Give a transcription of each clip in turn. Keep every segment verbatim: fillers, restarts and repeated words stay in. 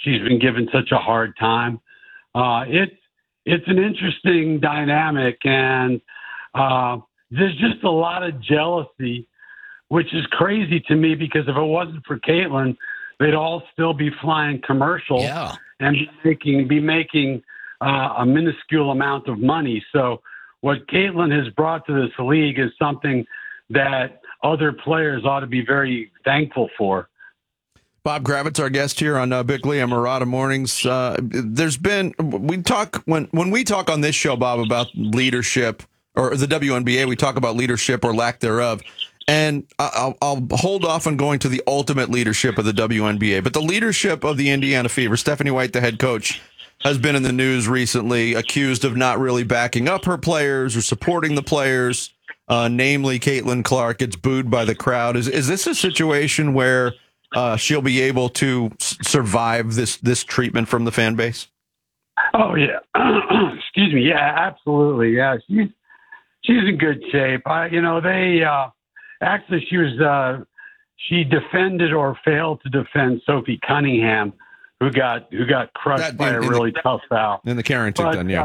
she's been given such a hard time. Uh, it's it's an interesting dynamic, and uh, there's just a lot of jealousy, which is crazy to me because if it wasn't for Caitlin, they'd all still be flying commercials yeah. and be making be making uh, a minuscule amount of money. So what Caitlin has brought to this league is something that other players ought to be very thankful for. Bob Kravitz, our guest here on uh, Bickley and Marotta Mornings. Uh, there's been we talk when when we talk on this show, Bob, about leadership or the W N B A. We talk about leadership or lack thereof, and I'll, I'll hold off on going to the ultimate leadership of the W N B A. But the leadership of the Indiana Fever, Stephanie White, the head coach, has been in the news recently, accused of not really backing up her players or supporting the players. Uh, namely, Caitlin Clark gets booed by the crowd. Is is this a situation where Uh, she'll be able to s- survive this this treatment from the fan base? Oh yeah, excuse me. Yeah, absolutely. Yeah, she's she's in good shape. I, you know, they uh, actually she was uh, she defended or failed to defend Sophie Cunningham, who got who got crushed That, by in, a in really the, tough foul in the Carrington, but, then, yeah, uh,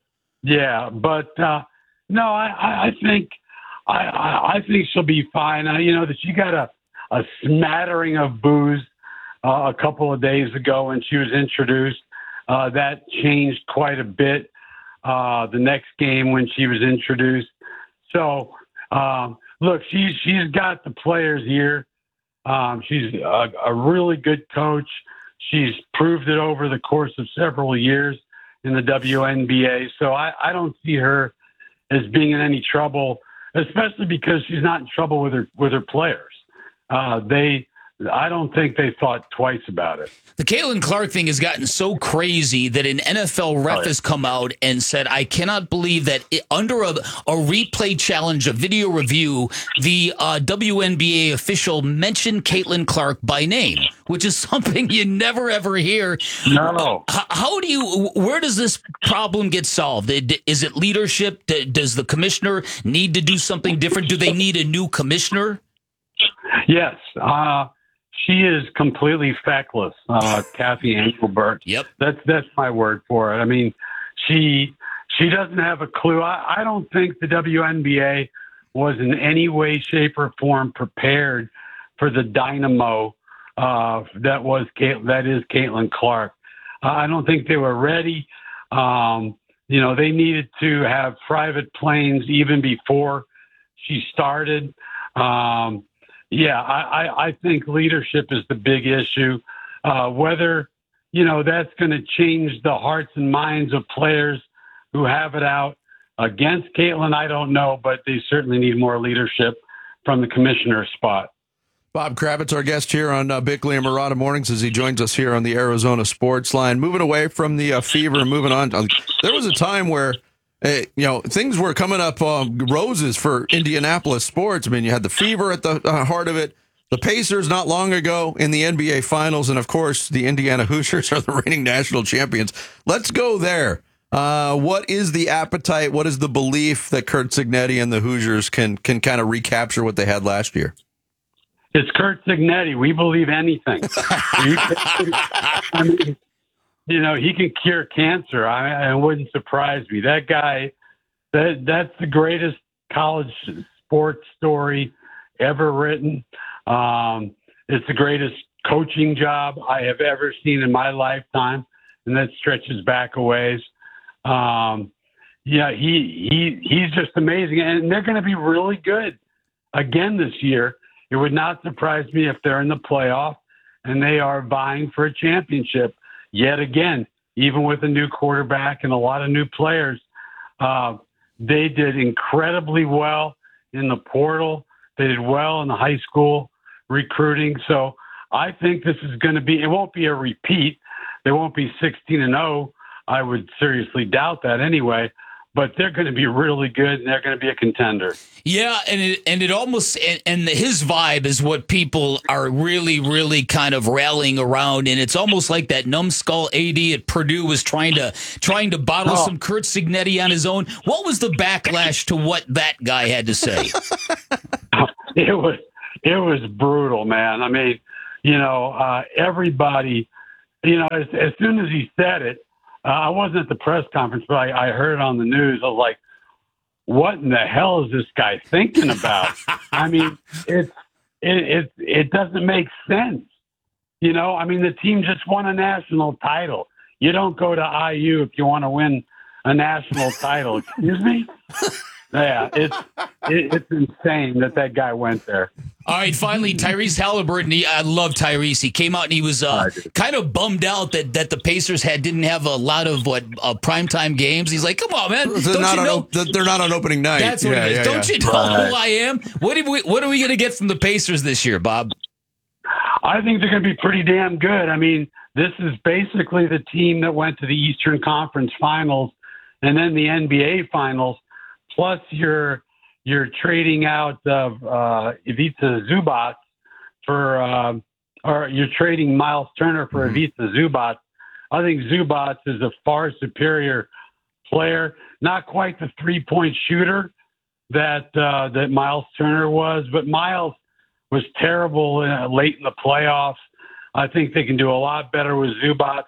yeah. But uh, no, I, I, I think I, I, I think she'll be fine. Uh, you know that she got a. a smattering of booze uh, a couple of days ago when she was introduced. Uh, that changed quite a bit uh, the next game when she was introduced. So, um, look, she's, she's got the players here. Um, she's a, a really good coach. She's proved it over the course of several years in the W N B A. So I, I don't see her as being in any trouble, especially because she's not in trouble with her, with her players. Uh, they, I don't think they thought twice about it. The Caitlin Clark thing has gotten so crazy that an N F L ref Oh, yeah. has come out and said, I cannot believe that it, under a, a replay challenge, a video review, the uh, W N B A official mentioned Caitlin Clark by name, which is something you never, ever hear. No. How, how do you, where does this problem get solved? Is it leadership? Does the commissioner need to do something different? Do they need a new commissioner? Yes, uh, she is completely feckless, uh, Kathy Engelbert. Yep, that's that's my word for it. I mean, she she doesn't have a clue. I, I don't think the W N B A was in any way, shape, or form prepared for the dynamo uh, that was Kate, that is Caitlin Clark. Uh, I don't think they were ready. Um, you know, they needed to have private planes even before she started. Um, Yeah, I, I, I think leadership is the big issue. Uh, whether, you know, that's going to change the hearts and minds of players who have it out against Caitlin, I don't know, but they certainly need more leadership from the commissioner's spot. Bob Kravitz, our guest here on uh, Bickley and Marotta Mornings, as he joins us here on the Arizona Sports Line. Moving away from the uh, Fever and moving on. Uh, there was a time where Hey, you know, things were coming up um, roses for Indianapolis sports. I mean, you had the Fever at the uh, heart of it, the Pacers not long ago in the N B A Finals, and, of course, the Indiana Hoosiers are the reigning national champions. Let's go there. Uh, what is the appetite? What is the belief that Curt Cignetti and the Hoosiers can can kind of recapture what they had last year? It's Curt Cignetti. We believe anything. I mean, you know, he can cure cancer. I, it wouldn't surprise me. That guy, that that's the greatest college sports story ever written. Um, it's the greatest coaching job I have ever seen in my lifetime, and that stretches back a ways. Um, yeah, he he he's just amazing, and they're going to be really good again this year. It would not surprise me if they're in the playoff and they are vying for a championship. Yet again, even with a new quarterback and a lot of new players, uh, they did incredibly well in the portal. They did well in the high school recruiting. So I think this is going to be, it won't be a repeat. They won't be sixteen and oh. I would seriously doubt that anyway. But they're going to be really good, and they're going to be a contender. Yeah, and it, and it almost and, and his vibe is what people are really, really kind of rallying around, and it's almost like that numbskull A D at Purdue was trying to trying to bottle oh. some Curt Cignetti on his own. What was the backlash to what that guy had to say? It was it was brutal, man. I mean, you know, uh, everybody you know, as, as soon as he said it, uh, I wasn't at the press conference, but I, I heard it on the news. I was like, what in the hell is this guy thinking about? I mean, it's, it, it, it doesn't make sense. You know, I mean, the team just won a national title. You don't go to I U if you want to win a national title. Excuse me? Yeah, it's it, it's insane that that guy went there. All right, finally, Tyrese Halliburton. He, I love Tyrese. He came out and he was uh, kind of bummed out that, that the Pacers had didn't have a lot of what uh, primetime games. He's like, "Come on, man! They're Don't not you on know op- they're not on opening night." That's what yeah, it is. yeah, Don't yeah. you know Right. who I am? What did we? What are we going to get from the Pacers this year, Bob? I think they're going to be pretty damn good. I mean, this is basically the team that went to the Eastern Conference Finals and then the N B A Finals. Plus, you're you're trading out of uh, Ivica Zubac for, uh, or you're trading Miles Turner for mm-hmm. Ivica Zubac. I think Zubac is a far superior player. Not quite the three-point shooter that uh, that Miles Turner was, but Miles was terrible uh, late in the playoffs. I think they can do a lot better with Zubac.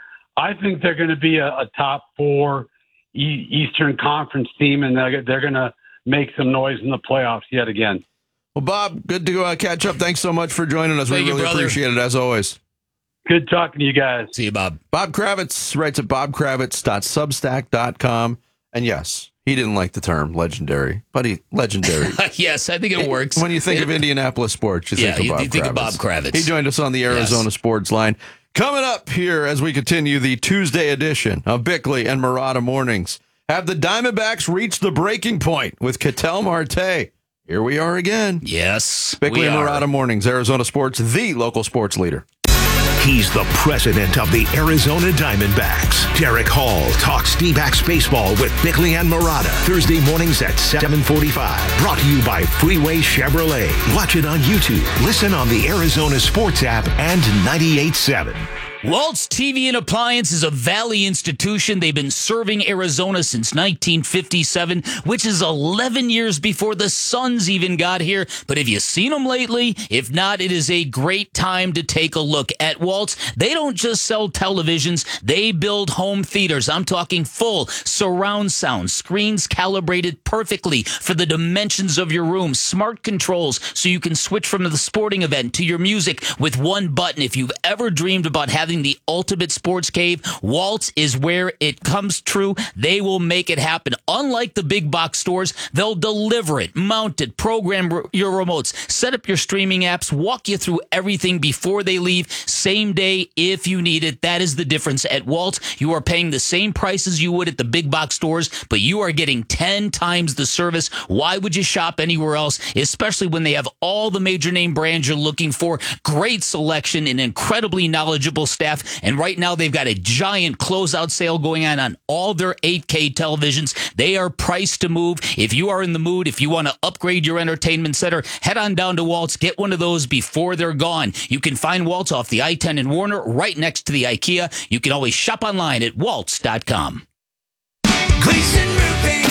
I think they're going to be a, a top four e- Eastern Conference team, and they're, they're going to make some noise in the playoffs yet again. Well, Bob, good to uh, catch up. Thanks so much for joining us. Thank we you, really brother. appreciate it, as always. Good talking to you guys. See you, Bob. Bob Kravitz writes at bob kravitz dot substack dot com. And yes, he didn't like the term legendary, but he legendary. Yes, I think it works. When you think It- of Indianapolis sports, you Yeah, think of you- Bob you think Kravitz. of Bob Kravitz. He joined us on the Arizona Yes. Sports Line. Coming up here as we continue the Tuesday edition of Bickley and Murata Mornings. Have the Diamondbacks reached the breaking point with Ketel Marte? Here we are again. Yes, Bickley we and are. Murata Mornings, Arizona Sports, the local sports leader. He's the president of the Arizona Diamondbacks. Derek Hall talks D-backs baseball with Bickley and Murata. Thursday mornings at seven forty-five. Brought to you by Freeway Chevrolet. Watch it on YouTube. Listen on the Arizona Sports app and ninety-eight point seven. Waltz T V and Appliance is a Valley institution. They've been serving Arizona since nineteen fifty-seven, which is eleven years before the Suns even got here. But have you seen them lately? If not, it is a great time to take a look at Waltz. They don't just sell televisions. They build home theaters. I'm talking full surround sound, screens calibrated perfectly for the dimensions of your room, smart controls so you can switch from the sporting event to your music with one button. If you've ever dreamed about having the ultimate sports cave, Waltz is where it comes true. They will make it happen. Unlike the big box stores, they'll deliver it, mount it, program r- your remotes, set up your streaming apps, walk you through everything before they leave, same day if you need it. That is the difference at Waltz. You are paying the same prices you would at the big box stores, but you are getting ten times the service. Why would you shop anywhere else, especially when they have all the major name brands you're looking for, great selection, and incredibly knowledgeable staff. And right now they've got a giant closeout sale going on on all their eight K televisions. They are priced to move. If you are in the mood, if you want to upgrade your entertainment center, head on down to Waltz. Get one of those before they're gone. You can find Waltz off the I ten in Warner, right next to the IKEA. You can always shop online at waltz dot com. Gleason Roofing.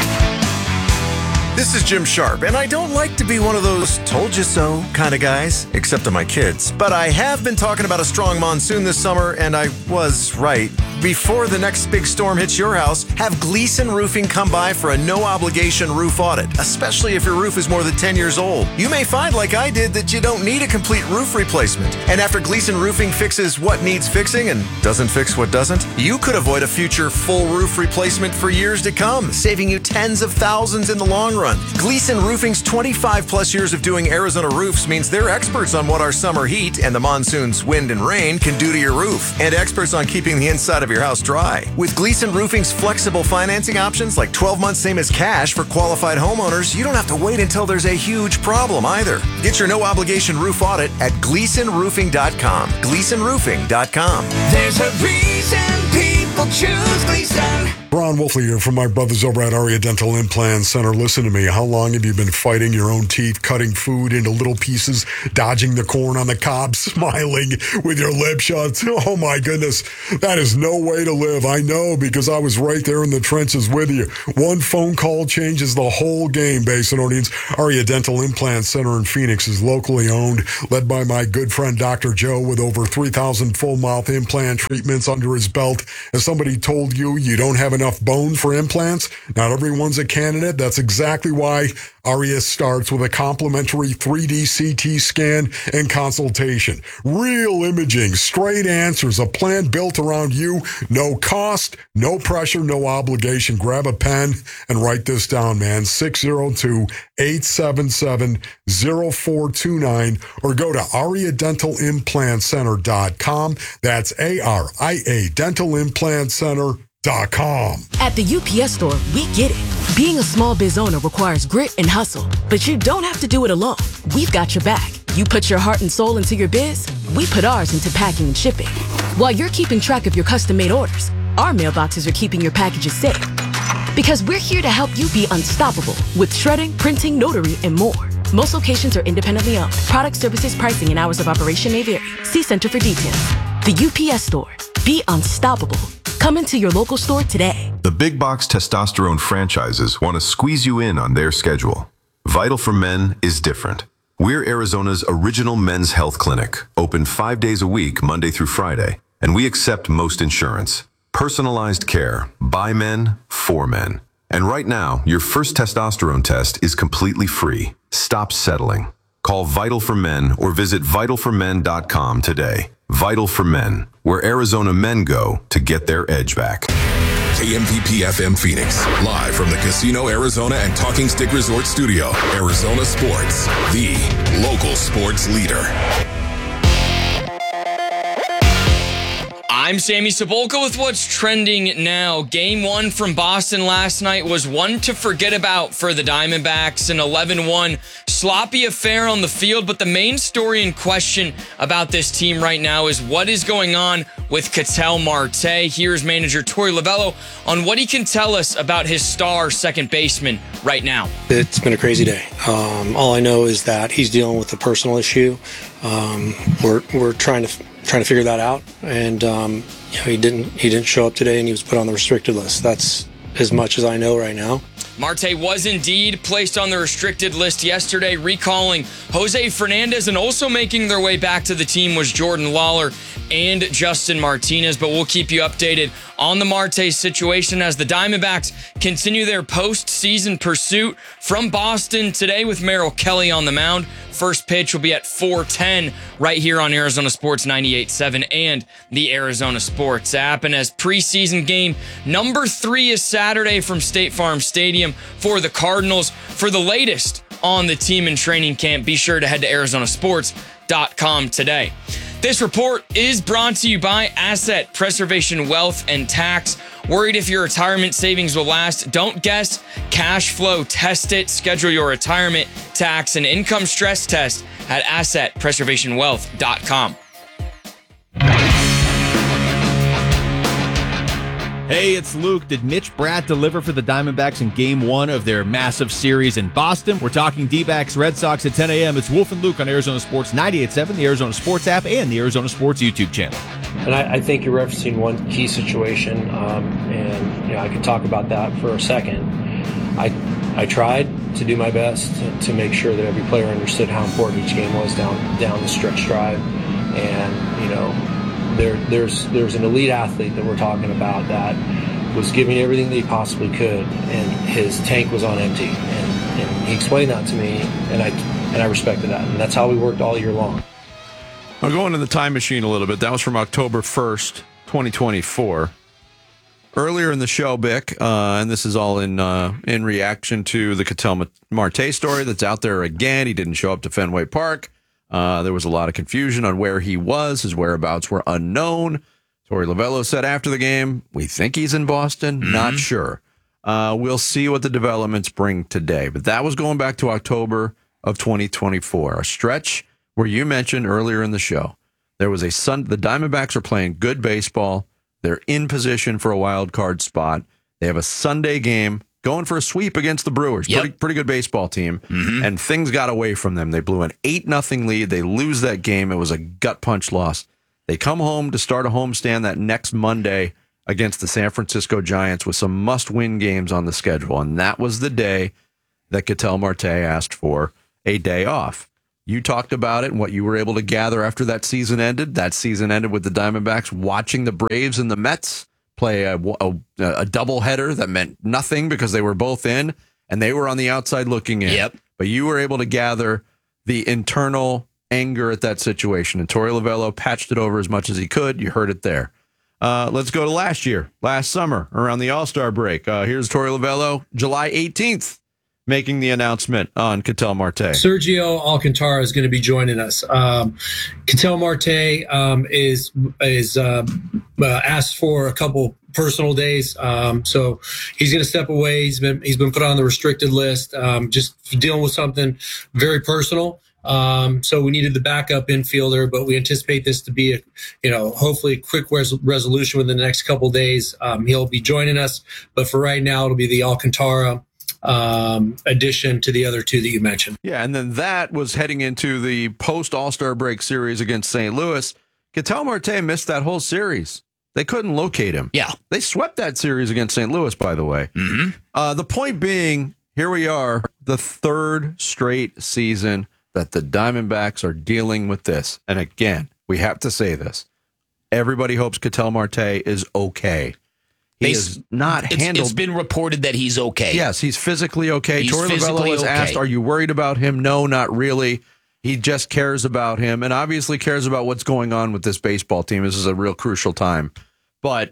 This is Jim Sharp, and I don't like to be one of those told you so kind of guys, except to my kids. But I have been talking about a strong monsoon this summer, and I was right. Before the next big storm hits your house, have Gleason Roofing come by for a no-obligation roof audit, especially if your roof is more than ten years old. You may find, like I did, that you don't need a complete roof replacement. And after Gleason Roofing fixes what needs fixing and doesn't fix what doesn't, you could avoid a future full roof replacement for years to come, saving you tens of thousands in the long run. Gleason Roofing's twenty-five plus years of doing Arizona roofs means they're experts on what our summer heat and the monsoon's wind and rain can do to your roof, and experts on keeping the inside of your house dry. With Gleason Roofing's flexible financing options like twelve months same as cash for qualified homeowners, you don't have to wait until there's a huge problem either. Get your no obligation roof audit at gleason roofing dot com. gleason roofing dot com. There's a reason people choose Gleason. Ron Wolfley here from my brothers over at Aria Dental Implant Center. Listen to me. How long have you been fighting your own teeth, cutting food into little pieces, dodging the corn on the cob, smiling with your lips shut? Oh, my goodness. That is no way to live. I know, because I was right there in the trenches with you. One phone call changes the whole game, Basinonians. Aria Dental Implant Center in Phoenix is locally owned, led by my good friend Doctor Joe, with over three thousand full mouth implant treatments under his belt. As somebody told you, you don't have enough bone for implants? Not everyone's a candidate. That's exactly why Aria starts with a complimentary three D C T scan and consultation. Real imaging, straight answers, a plan built around you. No cost, no pressure, no obligation. Grab a pen and write this down, man. six oh two, eight seven seven, oh four two nine or go to aria dental implant center dot com. That's A R I A dental implant center dot com. At the U P S store, we get it. Being a small biz owner requires grit and hustle, but you don't have to do it alone. We've got your back. You put your heart and soul into your biz, we put ours into packing and shipping. While you're keeping track of your custom-made orders, our mailboxes are keeping your packages safe. Because we're here to help you be unstoppable with shredding, printing, notary, and more. Most locations are independently owned. Product, services, pricing, and hours of operation may vary. See Center for details. The U P S store. Be unstoppable. Come into your local store today. The big box testosterone franchises want to squeeze you in on their schedule. Vital for Men is different. We're Arizona's original men's health clinic, open five days a week, Monday through Friday, and we accept most insurance. Personalized care, by men, for men. And right now, your first testosterone test is completely free. Stop settling. Call Vital for Men or visit vital for men dot com today. Vital for Men, where Arizona men go to get their edge back. K M P P F M Phoenix, live from the Casino Arizona and Talking Stick Resort Studio. Arizona Sports, the local sports leader. I'm Sammy Cebulka with what's trending now. Game one from Boston last night was one to forget about for the Diamondbacks, an eleven one sloppy affair on the field, but the main story in question about this team right now is what is going on with Ketel Marte. Here's manager Torey Lovullo on what he can tell us about his star second baseman right now. It's been a crazy day. Um, all I know is that he's dealing with a personal issue. Um, we're we're trying to trying to figure that out, and um, you know, he didn't he didn't show up today, and he was put on the restricted list. That's as much as I know right now. Marte was indeed placed on the restricted list yesterday, recalling Jose Fernandez, and also making their way back to the team was Jordan Lawler and Justin Martinez. But we'll keep you updated on the Marte situation as the Diamondbacks continue their postseason pursuit from Boston today with Merrill Kelly on the mound. First pitch will be at four ten right here on Arizona Sports ninety-eight point seven and the Arizona Sports app. And as preseason game number three is Saturday from State Farm Stadium for the Cardinals. For the latest on the team in training camp, be sure to head to arizona sports dot com today. This report is brought to you by Asset Preservation Wealth and Tax. Worried if your retirement savings will last? Don't guess. Cash flow test it. Schedule your retirement, tax, and income stress test at asset preservation wealth dot com. Hey, it's Luke. Did Mitch Bratt deliver for the Diamondbacks in game one of their massive series in Boston? We're talking D-backs Red Sox at ten a.m. It's Wolf and Luke on Arizona Sports ninety-eight point seven, the Arizona Sports app, and the Arizona Sports YouTube channel. And I, I think you're referencing one key situation, um, and you know I could talk about that for a second. I I tried to do my best to, to make sure that every player understood how important each game was down down the stretch drive, and you know. There, there's there's an elite athlete that we're talking about that was giving everything that he possibly could, and his tank was on empty. And, and he explained that to me, and I and I respected that. And that's how we worked all year long. I'm going in the time machine a little bit. That was from October first, twenty twenty-four. Earlier in the show, Bick, uh, and this is all in uh, in reaction to the Ketel Marte story that's out there again. He didn't show up to Fenway Park. Uh, there was a lot of confusion on where he was. His whereabouts were unknown. Torey Lovullo said after the game, we think he's in Boston. Mm-hmm. Not sure. Uh, we'll see what the developments bring today. But that was going back to October of twenty twenty-four, a stretch where you mentioned earlier in the show. There was a sun. The Diamondbacks are playing good baseball. They're in position for a wild card spot. They have a Sunday game going for a sweep against the Brewers. Yep. Pretty, pretty good baseball team. Mm-hmm. And things got away from them. They blew an eight nothing lead. They lose that game. It was a gut punch loss. They come home to start a homestand that next Monday against the San Francisco Giants with some must-win games on the schedule. And that was the day that Ketel Marte asked for a day off. You talked about it and what you were able to gather after that season ended. That season ended with the Diamondbacks watching the Braves and the Mets play a, a, a doubleheader that meant nothing because they were both in, and they were on the outside looking in. Yep. But you were able to gather the internal anger at that situation, and Torey Lovullo patched it over as much as he could. You heard it there. Uh, let's go to last year, last summer, around the All-Star break. Uh, here's Torey Lovullo, July eighteenth, making the announcement on Ketel Marte. Sergio Alcantara is going to be joining us. Um, Ketel Marte um, is is uh, uh, asked for a couple personal days, um, so he's going to step away. He's been he's been put on the restricted list, um, just dealing with something very personal. Um, so we needed the backup infielder, but we anticipate this to be a, you know, hopefully a quick res- resolution within the next couple days. Um, he'll be joining us, but for right now, it'll be the Alcantara um, addition to the other two that you mentioned. Yeah, and then that was heading into the post All-Star break series against Saint Louis. Ketel Marte missed that whole series. They couldn't locate him. Yeah. They swept that series against Saint Louis, by the way. Mm-hmm. Uh, the point being, here we are, the third straight season that the Diamondbacks are dealing with this. And again, we have to say this. Everybody hopes Ketel Marte is okay. He They- is not It's, handled. it's been reported that he's okay. Yes, he's physically okay. He's Torey Lovullo physically was okay. asked, are you worried about him? No, not really. He just cares about him and obviously cares about what's going on with this baseball team. This is a real crucial time. But,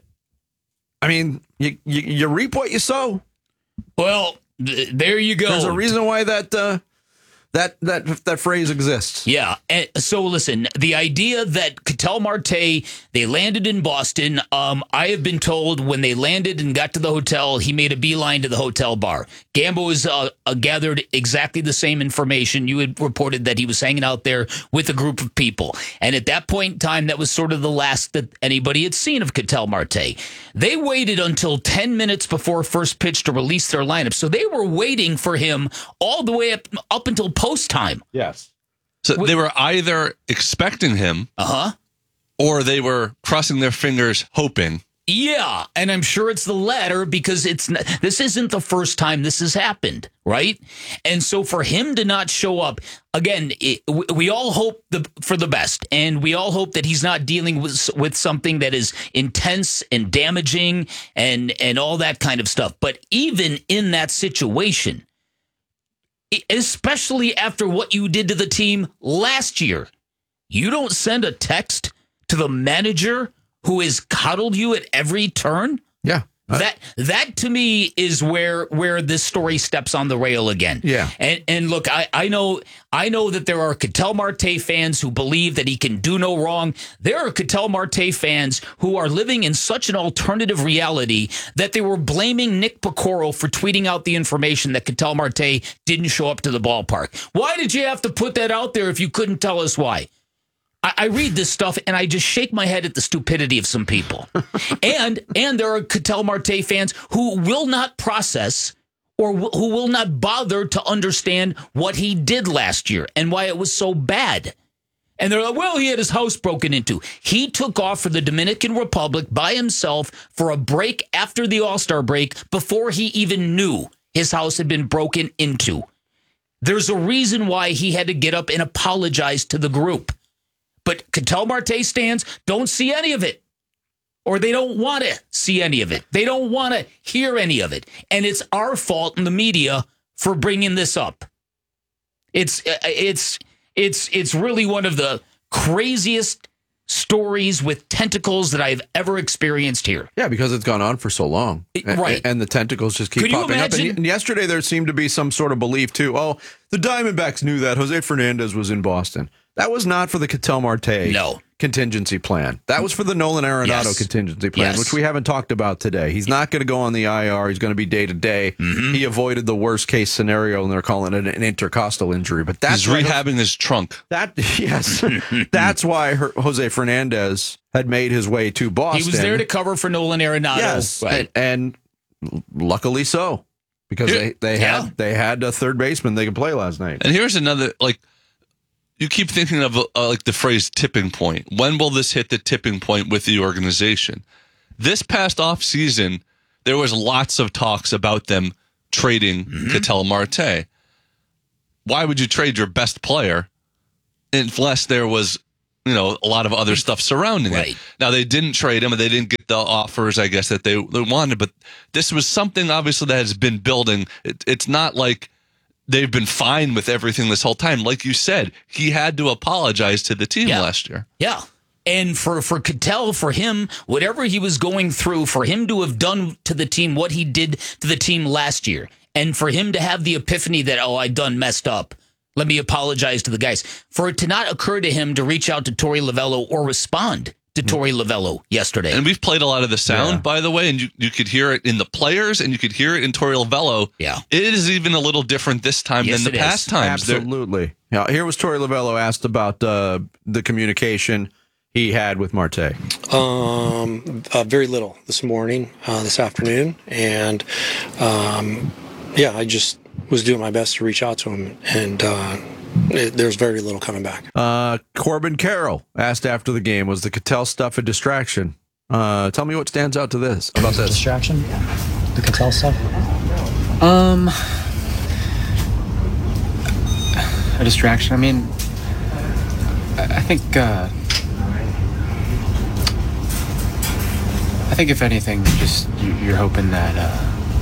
I mean, you, you, you reap what you sow. Well, th- there you go. There's a reason why that uh, that that that phrase exists. Yeah. And so listen, the idea that Ketel Marte, they landed in Boston. Um, I have been told when they landed and got to the hotel, he made a beeline to the hotel bar. Gambo has uh, uh, gathered exactly the same information. You had reported that he was hanging out there with a group of people. And at that point in time, that was sort of the last that anybody had seen of Ketel Marte. They waited until ten minutes before first pitch to release their lineup. So they were waiting for him all the way up, up until post time. Yes. So they were either expecting him, uh-huh, or they were crossing their fingers hoping. Yeah, and I'm sure it's the latter because it's not, this isn't the first time this has happened, right? And so for him to not show up again, it, we, we all hope the, for the best, and we all hope that he's not dealing with with something that is intense and damaging and and all that kind of stuff. But even in that situation, especially after what you did to the team last year, you don't send a text to the manager who has coddled you at every turn. Yeah. That that to me is where where this story steps on the rail again. Yeah. And and look, I, I know I know that there are Ketel Marte fans who believe that he can do no wrong. There are Ketel Marte fans who are living in such an alternative reality that they were blaming Nick Picoro for tweeting out the information that Ketel Marte didn't show up to the ballpark. Why did you have to put that out there if you couldn't tell us why? I read this stuff and I just shake my head at the stupidity of some people. and and there are Ketel Marte fans who will not process or w- who will not bother to understand what he did last year and why it was so bad. And they're like, well, he had his house broken into. He took off for the Dominican Republic by himself for a break after the All-Star break before he even knew his house had been broken into. There's a reason why he had to get up and apologize to the group. But Ketel Marte stands don't see any of it, or they don't want to see any of it. They don't want to hear any of it. And it's our fault in the media for bringing this up. It's it's it's it's really one of the craziest stories with tentacles that I've ever experienced here. Yeah, because it's gone on for so long. Right. And, and the tentacles just keep Could you popping up. imagine? And yesterday there seemed to be some sort of belief, too. Oh, the Diamondbacks knew that. Jose Fernandez was in Boston. That was not for the Ketel Marte no. contingency plan. That was for the Nolan Arenado Yes. contingency plan, Yes. which we haven't talked about today. He's not going to go on the I R. He's going to be day to day. He avoided the worst case scenario, and they're calling it an intercostal injury. But that's He's why- rehabbing his trunk. That yes, that's why her, Jose Fernandez had made his way to Boston. He was there to cover for Nolan Arenado. Yes, Right. and, and luckily so, because Here- they, they Yeah. had they had a third baseman they could play last night. And here's another, like, you keep thinking of uh, like the phrase tipping point. When will this hit the tipping point with the organization? This past offseason, there was lots of talks about them trading mm-hmm. Ketel Marte. Why would you trade your best player unless there was, you know, a lot of other stuff surrounding right. it? Now, they didn't trade him, and they didn't get the offers, I guess, that they, they wanted, but this was something, obviously, that has been building. It, it's not like they've been fine with everything this whole time. Like you said, he had to apologize to the team yeah. last year. Yeah. And for, for Ketel, for him, whatever he was going through, for him to have done to the team what he did to the team last year, and for him to have the epiphany that, oh, I done messed up, let me apologize to the guys, for it to not occur to him to reach out to Torey Lovullo or respond to Torey Lovullo yesterday. And we've played a lot of the sound, Yeah. by the way, and you, you could hear it in the players, and you could hear it in Torey Lovullo. Yeah. It is even a little different this time Yes, than the it is. past times. They're- Absolutely. Yeah, here was Torey Lovullo asked about uh, the communication he had with Marte. Um, uh, very little this morning, uh, this afternoon, and um, yeah, I just was doing my best to reach out to him, and uh, it, there's very little coming back. Uh, Corbin Carroll asked after the game, was the Ketel stuff a distraction? Uh, tell me what stands out to this about this. Distraction? The Ketel stuff? Um, a distraction. I mean, I, I think. Uh, I think if anything, just you, you're hoping that uh,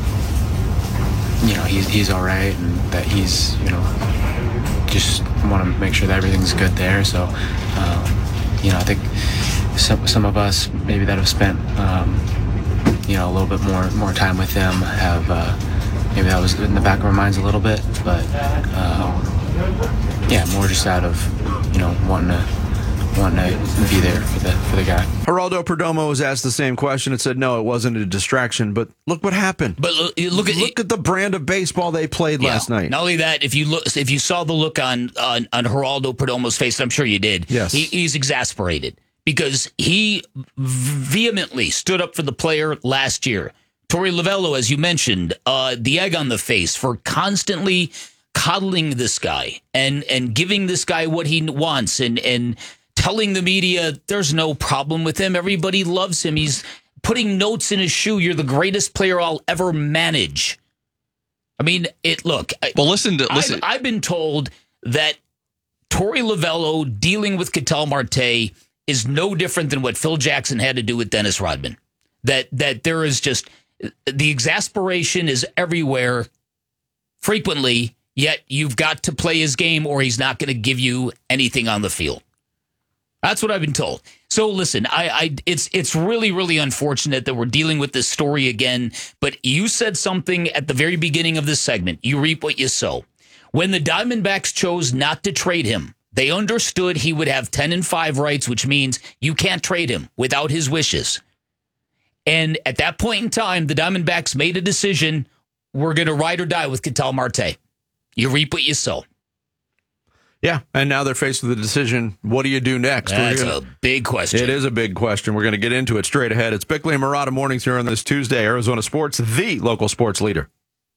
you know he's he's all right and that he's you know just want to make sure that everything's good there. So um, you know I think some some of us maybe that have spent um, you know a little bit more more time with them have uh, maybe that was in the back of our minds a little bit, but um, yeah, more just out of you know wanting to. wanting to be there for the for the guy. Geraldo Perdomo was asked the same question and said, no, it wasn't a distraction, but look what happened. But look, look at look at the brand of baseball they played Yeah. last night. Not only that, if you look, if you saw the look on on, on Geraldo Perdomo's face, I'm sure you did. Yes. he, he's exasperated because he vehemently stood up for the player last year. Torey Lovullo, as you mentioned, uh, the egg on the face for constantly coddling this guy and and giving this guy what he wants and and. telling the media there's no problem with him. Everybody loves him. He's putting notes in his shoe. You're the greatest player I'll ever manage. I mean, it. Look. Well, listen to listen. I've, I've been told that Torey Lovullo dealing with Ketel Marte is no different than what Phil Jackson had to do with Dennis Rodman. That that there is just the exasperation is everywhere, frequently. Yet you've got to play his game, or he's not going to give you anything on the field. That's what I've been told. So listen, I, I, it's it's really, really unfortunate that we're dealing with this story again. But you said something at the very beginning of this segment. You reap what you sow. When the Diamondbacks chose not to trade him, they understood he would have ten and five rights, which means you can't trade him without his wishes. And at that point in time, the Diamondbacks made a decision. We're going to ride or die with Ketel Marte. You reap what you sow. Yeah, and now they're faced with the decision, what do you do next? That's gonna, a big question. It is a big question. We're going to get into it straight ahead. It's Bickley and Murata Mornings here on this Tuesday. Arizona Sports, the local sports leader.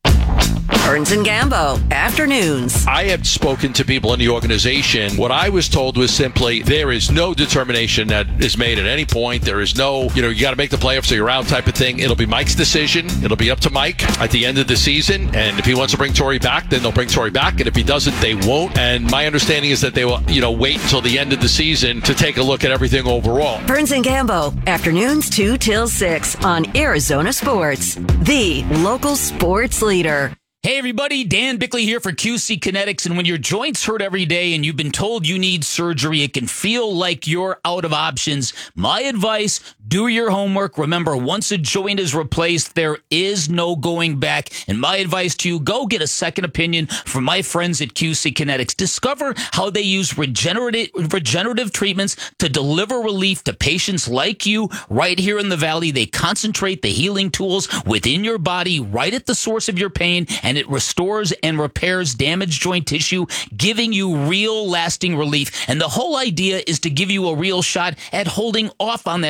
Burns and Gambo, afternoons. I have spoken to people in the organization. What I was told was simply there is no determination that is made at any point. There is no, you know, you got to make the playoffs or you're out type of thing. It'll be Mike's decision. It'll be up to Mike at the end of the season. And if he wants to bring Torey back, then they'll bring Torey back. And if he doesn't, they won't. And my understanding is that they will, you know, wait until the end of the season to take a look at everything overall. Burns and Gambo, afternoons two till six on Arizona Sports, the local sports leader. Hey everybody, Dan Bickley here for Q C Kinetics, and when your joints hurt every day and you've been told you need surgery, it can feel like you're out of options. My advice, do your homework. Remember, once a joint is replaced, there is no going back. And my advice to you, go get a second opinion from my friends at Q C Kinetics. Discover how they use regenerative, regenerative treatments to deliver relief to patients like you right here in the Valley. They concentrate the healing tools within your body right at the source of your pain, and it restores and repairs damaged joint tissue, giving you real lasting relief. And the whole idea is to give you a real shot at holding off on that surgery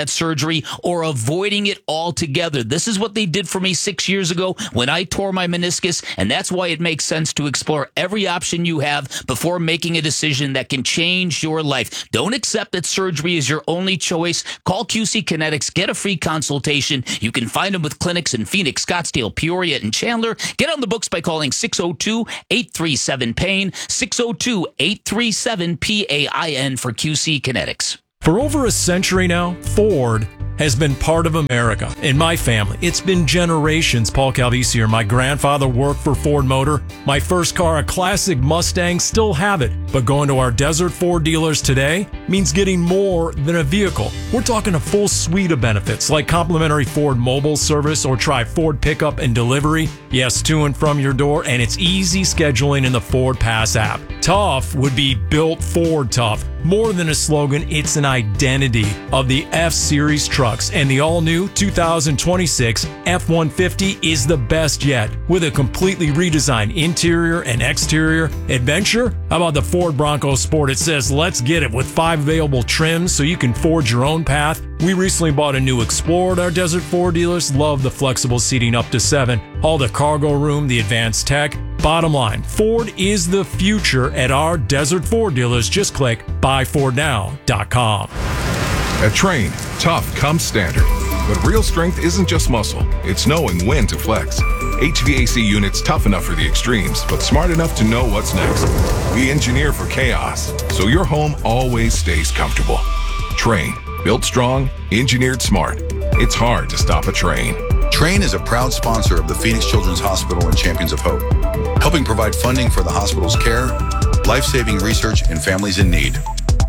surgery or avoiding it altogether. This is what they did for me six years ago when I tore my meniscus, and that's why it makes sense to explore every option you have before making a decision that can change your life. Don't accept that surgery is your only choice. Call Q C Kinetics. Get a free consultation. You can find them with clinics in Phoenix, Scottsdale, Peoria, and Chandler. Get on the books by calling six oh two, eight three seven, pain, six oh two, eight three seven, P A I N for Q C Kinetics. For over a century now, Ford has been part of America. In my family, it's been generations. Paul Calvisi here. My grandfather worked for Ford Motor. My first car, a classic Mustang, still have it. But going to our Desert Ford dealers today means getting more than a vehicle. We're talking a full suite of benefits like complimentary Ford mobile service or try Ford pickup and delivery. Yes, to and from your door, and it's easy scheduling in the Ford Pass app. Tough would be built Ford tough. More than a slogan, it's an identity of the F-Series trucks, and the all-new two thousand twenty-six F one fifty is the best yet. With a completely redesigned interior and exterior adventure, how about the Ford Bronco Sport? It says, let's get it, with five available trims so you can forge your own path. We recently bought a new Explorer at our Desert Ford dealers. Love the flexible seating up to seven, all the cargo room, the advanced tech. Bottom line, Ford is the future at our Desert Ford dealers. Just click buy ford now dot com. At Train, tough comes standard. But real strength isn't just muscle, it's knowing when to flex. H V A C units tough enough for the extremes, but smart enough to know what's next. We engineer for chaos, so your home always stays comfortable. Train, built strong, engineered smart. It's hard to stop a train. Train is a proud sponsor of the Phoenix Children's Hospital and Champions of Hope, helping provide funding for the hospital's care, life-saving research, and families in need.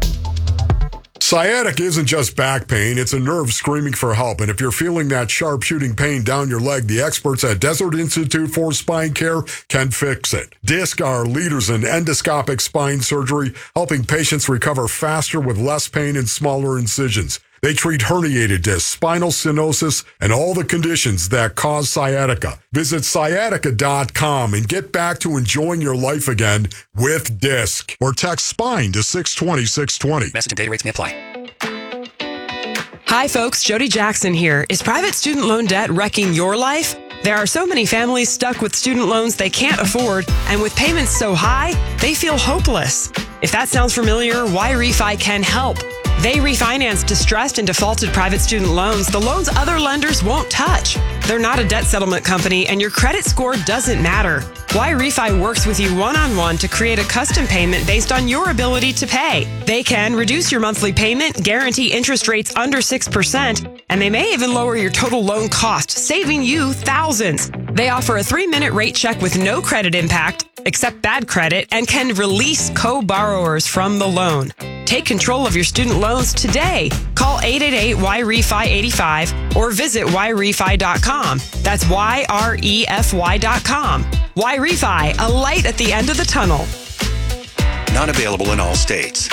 Sciatica isn't just back pain, it's a nerve screaming for help. And if you're feeling that sharp shooting pain down your leg, the experts at Desert Institute for Spine Care can fix it. DISC are leaders in endoscopic spine surgery, helping patients recover faster with less pain and smaller incisions. They treat herniated discs, spinal stenosis, and all the conditions that cause sciatica. Visit sciatica dot com and get back to enjoying your life again with DISC. Or text SPINE to six twenty, six twenty. Message and data rates may apply. Hi, folks. Jody Jackson here. Is private student loan debt wrecking your life? There are so many families stuck with student loans they can't afford, and with payments so high, they feel hopeless. If that sounds familiar, YRefi can help. They refinance distressed and defaulted private student loans the loans other lenders won't touch. They're not a debt settlement company, and your credit score doesn't matter. YRefi works with you one-on-one to create a custom payment based on your ability to pay. They can reduce your monthly payment, guarantee interest rates under six percent, and they may even lower your total loan cost, saving you thousands. They offer a three-minute rate check with no credit impact, accept bad credit, and can release co-borrowers from the loan. Take control of your student loans today. Call eight eight eight Y R E F I eighty-five or visit Y refi dot com. That's Y R E F Y dot com. YRefi, a light at the end of the tunnel. Not available in all states.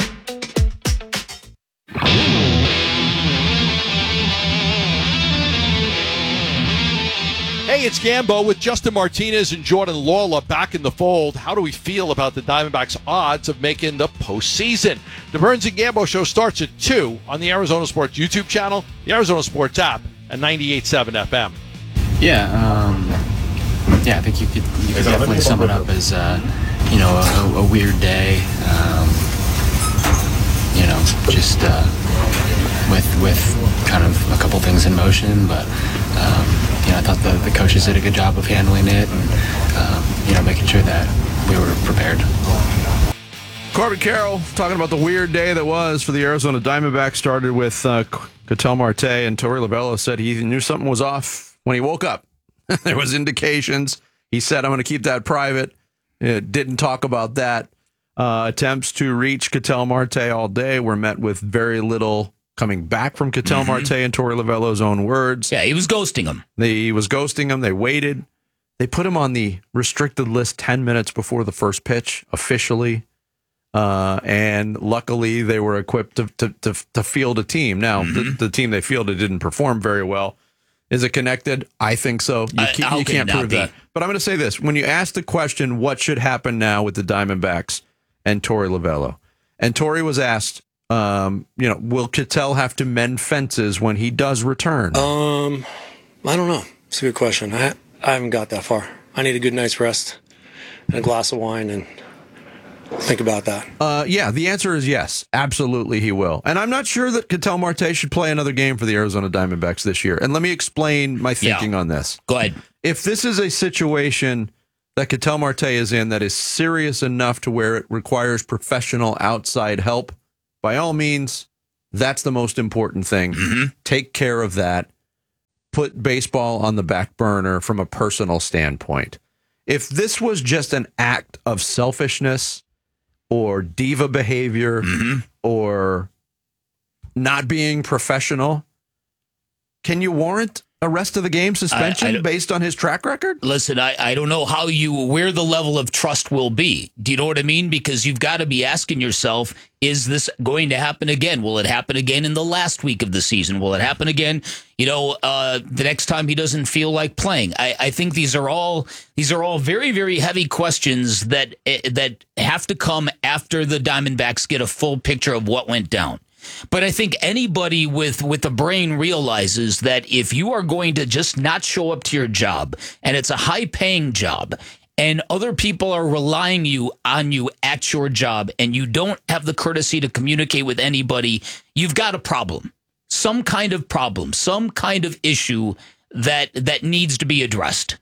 Hey, it's Gambo with Justin Martinez and Jordan Lawler back in the fold. How do we feel about the Diamondbacks' odds of making the postseason? The Burns and Gambo show starts at two on the Arizona Sports YouTube channel, the Arizona Sports app, and ninety-eight point seven F M. Yeah, um, yeah, I think you could, you could definitely sum it up as, uh, you know, a, a weird day. Um, you know, just uh, with with kind of a couple things in motion, but. Um, You know, I thought the, the coaches did a good job of handling it and, um, you know, making sure that we were prepared. Corbin Carroll talking about the weird day that was for the Arizona Diamondbacks. Started with uh, Ketel Marte, and Torey Lovullo said he knew something was off when he woke up. There was indications. He said, I'm going to keep that private. It didn't talk about that. Uh, attempts to reach Ketel Marte all day were met with very little coming back from Ketel mm-hmm. Marte and Torey Lovullo's own words. Yeah, he was ghosting him. They, he was ghosting him. They waited. They put him on the restricted list ten minutes before the first pitch, officially. Uh, and luckily, they were equipped to to, to, to field a team. Now, mm-hmm. the, the team they fielded didn't perform very well. Is it connected? I think so. You, uh, can, you can't prove be? that. But I'm going to say this. When you ask the question, what should happen now with the Diamondbacks and Torey Lovullo? And Torey was asked, Um, you know, will Cattell have to mend fences when he does return? Um, I don't know. It's a good question. I I haven't got that far. I need a good night's rest and a glass of wine and think about that. Uh, yeah, the answer is yes. Absolutely, he will. And I'm not sure that Cattell Marte should play another game for the Arizona Diamondbacks this year. And let me explain my thinking Yeah. on this. Go ahead. If this is a situation that Cattell Marte is in that is serious enough to where it requires professional outside help, by all means, that's the most important thing. Mm-hmm. Take care of that. Put baseball on the back burner from a personal standpoint. If this was just an act of selfishness or diva behavior mm-hmm. or not being professional, can you warrant a rest of the game suspension I, I based on his track record? Listen, I, I don't know how you, where the level of trust will be. Do you know what I mean? Because you've got to be asking yourself, is this going to happen again? Will it happen again in the last week of the season? Will it happen again, you know, uh, the next time he doesn't feel like playing? I, I think these are all, these are all very, very heavy questions that, that have to come after the Diamondbacks get a full picture of what went down. But I think anybody with, with a brain realizes that if you are going to just not show up to your job, and it's a high-paying job, and other people are relying you on you at your job, and you don't have the courtesy to communicate with anybody, you've got a problem. Some kind of problem, some kind of issue that that needs to be addressed.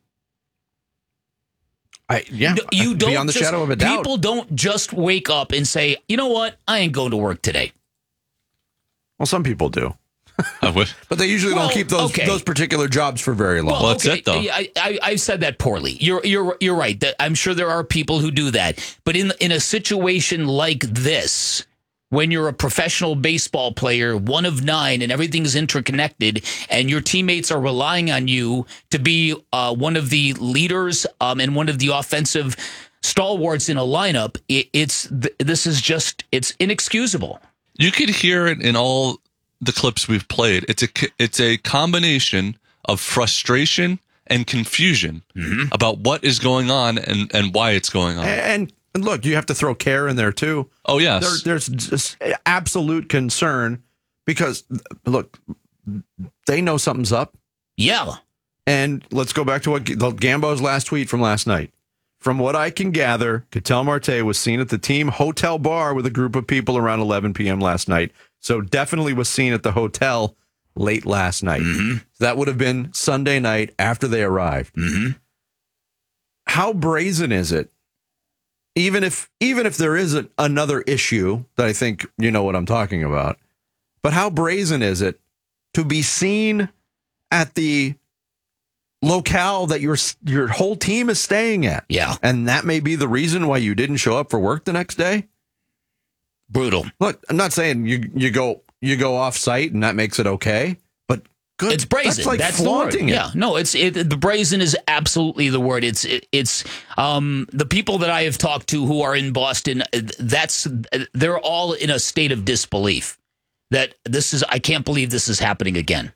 I, yeah, you don't beyond the just, shadow of a doubt. People don't just wake up and say, you know what, I ain't going to work today. Well, some people do. But they usually Well, don't keep those okay. those particular jobs for very long. Well, okay, I, I, I said that poorly. You're you're you're right. That I'm sure there are people who do that. But in in a situation like this, when you're a professional baseball player, one of nine, and everything's interconnected, and your teammates are relying on you to be uh, one of the leaders um, and one of the offensive stalwarts in a lineup, it, it's this is just it's inexcusable. You could hear it in all the clips we've played. It's a it's a combination of frustration and confusion mm-hmm. about what is going on and, and why it's going on. And, and look, you have to throw care in there too. Oh yes, there, there's just absolute concern because look, they know something's up. Yeah, and let's go back to what the Gambo's last tweet from last night. From what I can gather, Cattell Marte was seen at the team hotel bar with a group of people around eleven p.m. last night. So definitely was seen at the hotel late last night. Mm-hmm. That would have been Sunday night after they arrived. Mm-hmm. How brazen is it? Even if even if there is a, another issue that I think you know what I'm talking about, but how brazen is it to be seen at the locale that your your whole team is staying at? Yeah. And that may be the reason why you didn't show up for work the next day? Brutal. Look, I'm not saying you you go you go off site and that makes it okay, but good. It's brazen. That's like That's flaunting the word. it. Yeah, no, it's it, the brazen is absolutely the word. It's it, it's um the people that I have talked to who are in Boston. That's they're all in a state of disbelief that this is. I can't believe this is happening again.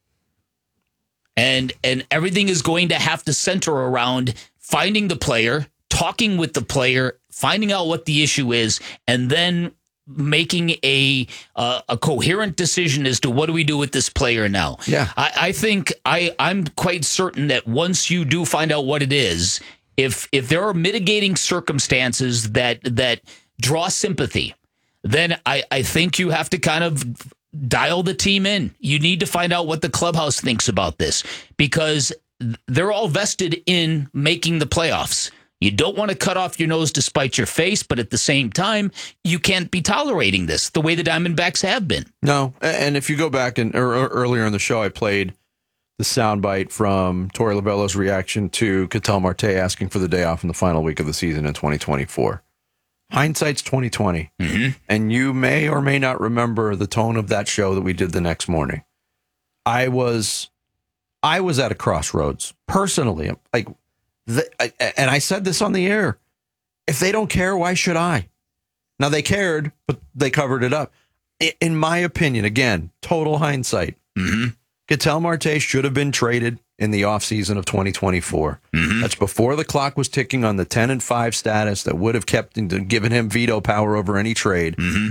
And and everything is going to have to center around finding the player, talking with the player, finding out what the issue is, and then making a uh, a coherent decision as to what do we do with this player now. Yeah, I, I think I I'm quite certain that once you do find out what it is, if if there are mitigating circumstances that that draw sympathy, then I I think you have to kind of dial the team in. You need to find out what the clubhouse thinks about this because they're all vested in making the playoffs. You don't want to cut off your nose to spite your face, but at the same time, you can't be tolerating this the way the Diamondbacks have been. No, and if you go back and er, earlier in the show, I played the soundbite from Torey Lovullo's reaction to Cattell Marte asking for the day off in the final week of the season in twenty twenty-four. Hindsight's twenty twenty, mm-hmm. and you may or may not remember the tone of that show that we did the next morning. I was, I was at a crossroads personally. Like, the, I, and I said this on the air: if they don't care, why should I? Now they cared, but they covered it up. In my opinion, again, total hindsight. Mm-hmm. Cattell Marte should have been traded in the offseason of twenty twenty-four. Mm-hmm. That's before the clock was ticking on the ten and five status that would have kept given him veto power over any trade. Mm-hmm.